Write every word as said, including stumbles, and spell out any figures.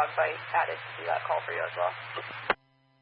so I added to that call for you as well.